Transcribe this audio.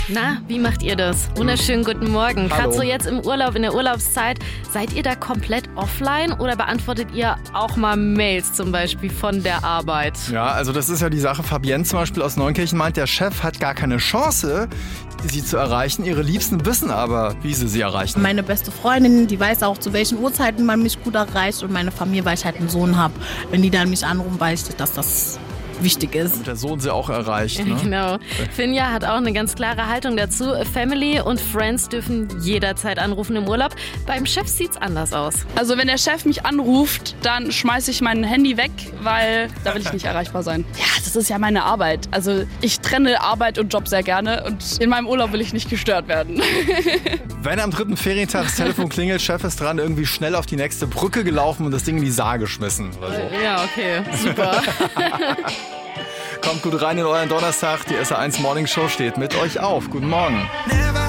Na, wie macht ihr das? Wunderschönen guten Morgen. Hallo. Gerade so jetzt im Urlaub, in der Urlaubszeit, seid ihr da komplett offline oder beantwortet ihr auch mal Mails zum Beispiel von der Arbeit? Ja, also das ist ja die Sache. Fabienne zum Beispiel aus Neunkirchen meint, der Chef hat gar keine Chance, sie zu erreichen. Ihre Liebsten wissen aber, wie sie erreichen. Meine beste Freundin, die weiß auch, zu welchen Uhrzeiten man mich gut erreicht. Und meine Familie, weil ich halt einen Sohn habe. Wenn die dann mich anrufen, weiß ich, dass das wichtig ist. Und der Sohn sie auch erreicht. Ne? Genau. Finja hat auch eine ganz klare Haltung dazu. Family und Friends dürfen jederzeit anrufen im Urlaub. Beim Chef sieht's anders aus. Also wenn der Chef mich anruft, dann schmeiße ich mein Handy weg, weil da will ich nicht erreichbar sein. Ja, das ist ja meine Arbeit. Also ich trenne Arbeit und Job sehr gerne und in meinem Urlaub will ich nicht gestört werden. Wenn am 3. Ferientag das Telefon klingelt, Chef ist dran, irgendwie schnell auf die nächste Brücke gelaufen und das Ding in die Saar geschmissen. Oder so. Ja, okay. Super. Kommt gut rein in euren Donnerstag. Die SR1 Morning Show steht mit euch auf. Guten Morgen. Never